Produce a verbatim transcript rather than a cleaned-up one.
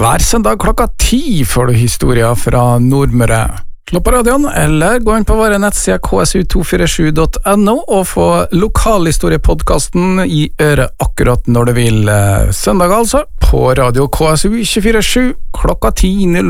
Hver søndag klokka ti får du historier fra Nordmøre. Slå på radioen, eller gå inn på våre nettsider k s u to fire sju punktum n o og få lokalhistoriepodcasten i øret akkurat når du vil. Søndag altså, på radio K S U to fire sju klokka ti.